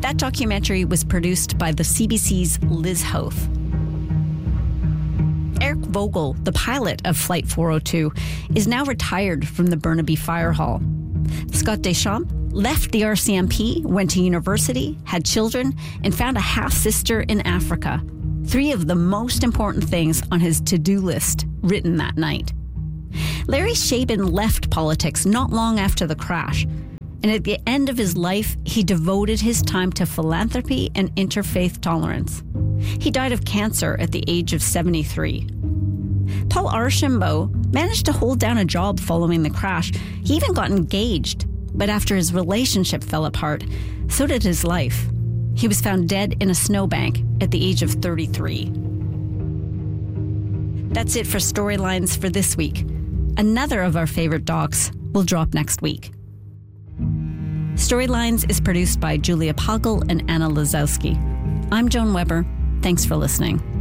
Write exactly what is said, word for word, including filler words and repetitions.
That documentary was produced by the C B C's Liz Hoth. Eric Vogel, the pilot of Flight four oh two, is now retired from the Burnaby Fire Hall. Scott Deschamps left the R C M P, went to university, had children, and found a half-sister in Africa. Three of the most important things on his to-do list written that night. Larry Shaben left politics not long after the crash, and at the end of his life, he devoted his time to philanthropy and interfaith tolerance. He died of cancer at the age of seventy-three. Paul Archambault managed to hold down a job following the crash. He even got engaged, but after his relationship fell apart, so did his life. He was found dead in a snowbank at the age of thirty-three. That's it for Storylines for this week. Another of our favorite docs will drop next week. Storylines is produced by Julia Poggle and Anna Lazowski. I'm Joan Weber. Thanks for listening.